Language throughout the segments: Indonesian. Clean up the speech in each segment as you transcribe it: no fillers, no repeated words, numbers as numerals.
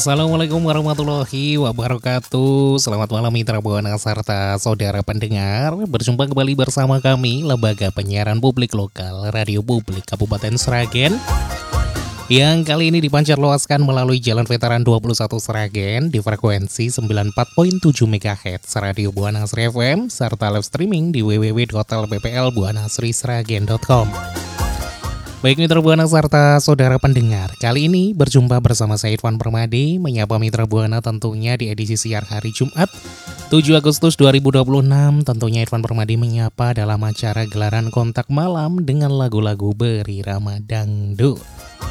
Assalamualaikum warahmatullahi wabarakatuh. Selamat malam mitra Buana serta saudara pendengar. Berjumpa kembali bersama kami Lembaga Penyiaran Publik Lokal Radio Publik Kabupaten Sragen, yang kali ini dipancar luaskan melalui Jalan Veteran 21 Sragen di frekuensi 94.7 MHz Radio Buana Sri FM serta live streaming di www.lbplbuanasrisragen.com. Baik mitra Buana serta saudara pendengar, kali ini berjumpa bersama saya Irfan Permadi, menyapa mitra Buana tentunya di edisi siar hari Jumat 7 Agustus 2026. Tentunya Irfan Permadi menyapa dalam acara gelaran kontak malam dengan lagu-lagu berirama dangdut.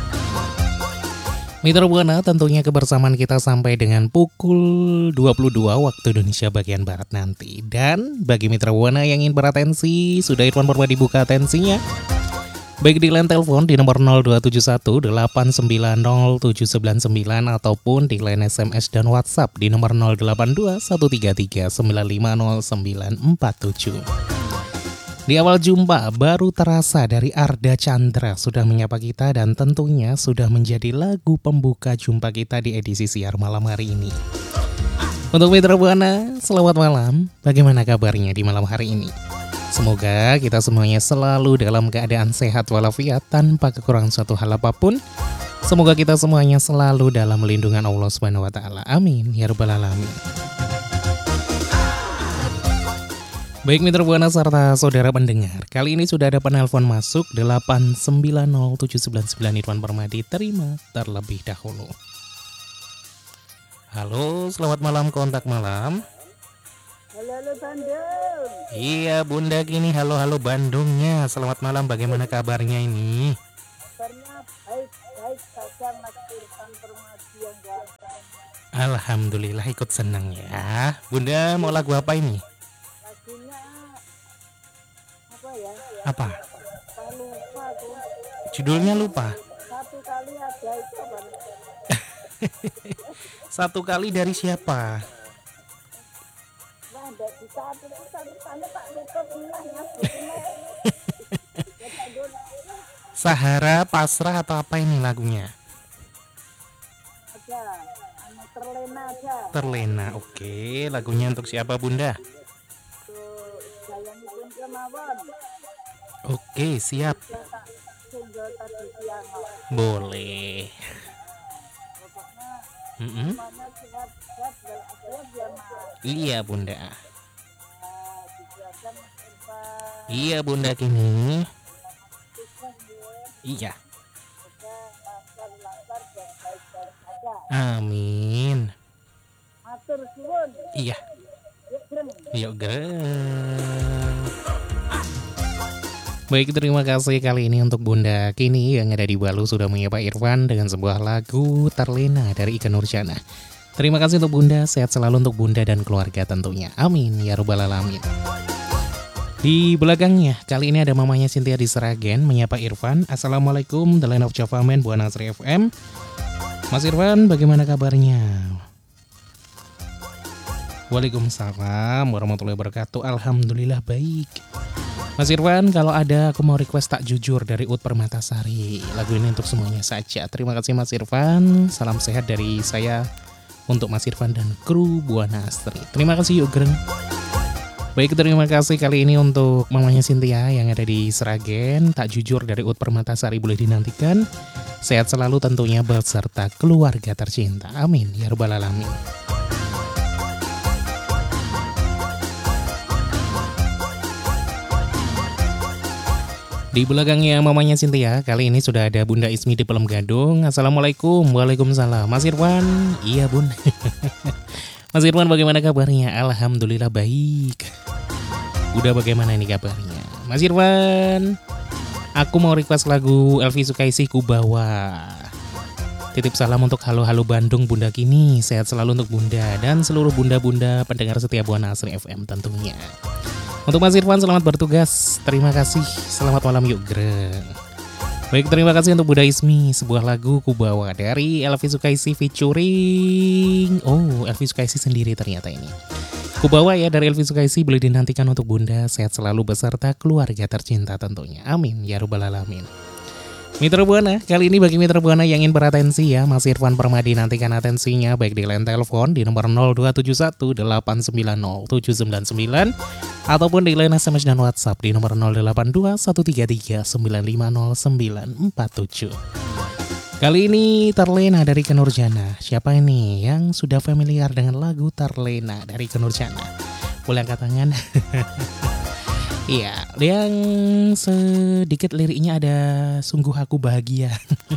Mitra Buana, tentunya kebersamaan kita sampai dengan pukul 22 waktu Indonesia bagian Barat nanti. Dan bagi mitra Buana yang ingin beratensi, sudah Irfan Permadi buka atensinya, baik di line telepon di nomor 0271 890 799 ataupun di line SMS dan WhatsApp di nomor 082 133 950 947. Di awal jumpa baru terasa dari Arda Chandra sudah menyapa kita dan tentunya sudah menjadi lagu pembuka jumpa kita di edisi siar malam hari ini. Untuk mitra Buana, selamat malam. Bagaimana kabarnya di malam hari ini? Semoga kita semuanya selalu dalam keadaan sehat walafiat tanpa kekurangan suatu hal apapun. Semoga kita semuanya selalu dalam lindungan Allah Subhanahu wa taala. Amin ya rabbal alamin. Baik mitra Buana serta saudara pendengar, kali ini sudah ada penelpon masuk 8907999 Irfan Permadi, terima terlebih dahulu. Halo, selamat malam kontak malam. Halo Bandung. Iya Bunda Kini, halo Bandungnya. Selamat malam, bagaimana kabarnya ini? Kabarnya baik saja Mas Irfan Permadi yang ganteng. Alhamdulillah ikut senang ya. Bunda mau lagu apa ini? Lagunya apa ya? Apa? Tak lupa tuh. Judulnya lupa. Satu kali ada itu apa? Satu kali dari siapa? Nah, enggak bisa tanya Pak Lupa pulang Mas. Sahara, Pasrah atau apa ini lagunya? Aja, terlena aja. Terlena, oke. Lagunya untuk siapa Bunda? Tuh, sayangi pun kemawon. Oke, siap. Single tadi siang. Boleh. Pokoknya semuanya sehat ya Mas. Iya Bunda. Dijaga Mas Irfan. Iya Bunda Kini. Sukses ya. Iya. Semoga lancar dan baik-baik saja. Amin. Matur suwun. Iya. Yuk Greng. Yuk Greng. Baik, terima kasih kali ini untuk Bunda Kini yang ada di Balu sudah menyapa Irfan dengan sebuah lagu Terlena dari Ika Nurjana. Terima kasih untuk Bunda, sehat selalu untuk Bunda dan keluarga tentunya. Amin ya rabbal alamin. Di belakangnya, kali ini ada mamanya Cynthia di Sragen menyapa Irfan. Assalamualaikum, The Line of Javamen, Buana Sri FM. Mas Irfan, bagaimana kabarnya? Waalaikumsalam warahmatullahi wabarakatuh. Alhamdulillah baik. Mas Irfan, kalau ada aku mau request Tak Jujur dari Ut Permatasari. Lagu ini untuk semuanya saja. Terima kasih Mas Irfan. Salam sehat dari saya untuk Mas Irfan dan kru Buana Astri. Terima kasih yuk Greng. Baik, terima kasih kali ini untuk mamanya Cynthia yang ada di Sragen. Tak Jujur dari Ut Permatasari boleh dinantikan. Sehat selalu tentunya beserta keluarga tercinta. Amin ya rabbal alamin. Di belakangnya mamanya Cynthia, kali ini sudah ada Bunda Ismi di Pelem Gadung. Assalamualaikum, waalaikumsalam. Mas Irfan, iya Bun. Mas Irfan bagaimana kabarnya? Alhamdulillah baik. Udah bagaimana ini kabarnya? Mas Irfan, aku mau request lagu Elvi Sukaesih Kubawa. Titip salam untuk halo-halo Bandung Bunda Kini. Sehat selalu untuk Bunda dan seluruh bunda-bunda pendengar setia Buana Sri FM tentunya. Untuk Mas Irfan selamat bertugas. Terima kasih. Selamat malam yuk Greng. Baik, terima kasih untuk Bunda Ismi. Sebuah lagu Kubawa dari Elvi Sukaesih featuring Elvi Sukaesih sendiri ternyata ini. Kubawa ya dari Elvi Sukaesih boleh dinantikan untuk Bunda. Sehat selalu beserta keluarga tercinta tentunya. Amin ya rabbal alamin. Mitra Buana, kali ini bagi Mitra Buana yang ingin beratensi ya, Mas Irfan Permadi nantikan atensinya baik di line telepon di nomor 0271 890 799 ataupun di line SMS dan WhatsApp di nomor 082 133 950 947. Kali ini Terlena dari Kenurjana. Siapa ini yang sudah familiar dengan lagu Terlena dari Kenurjana? Boleh angkat tangan. Iya, yang sedikit liriknya ada sungguh aku bahagia.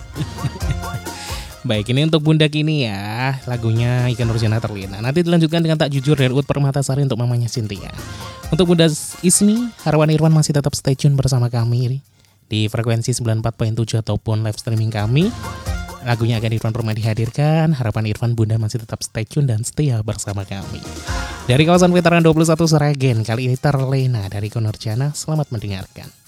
Baik, ini untuk Bunda Kini ya, lagunya Ikan Nurjana Terlena. Nanti dilanjutkan dengan Tak Jujur dari Ut Permatasari untuk mamanya Cynthia. Untuk Bunda Ismi, Harapan Irfan masih tetap stay tune bersama kami di frekuensi 94.7 ataupun live streaming kami. Lagunya akan Irfan Permadi hadirkan. Harapan Irfan Bunda masih tetap stay tune dan setia bersama kami. Dari kawasan Veteran 21 Sragen, kali ini Terlena dari Kenurjana. Selamat mendengarkan.